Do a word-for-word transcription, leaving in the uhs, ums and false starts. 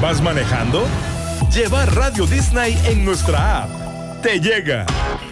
¿Vas manejando? Lleva Radio Disney en nuestra app. Te llega.